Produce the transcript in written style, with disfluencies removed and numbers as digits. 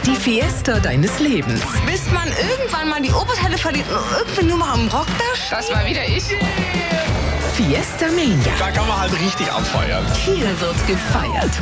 Die Fiesta deines Lebens. Bis man irgendwann mal die Oberteile verliert und irgendwie nur mal am Rock da Das war wieder ich. Fiesta Mania. Da kann man halt richtig abfeiern. Hier wird gefeiert.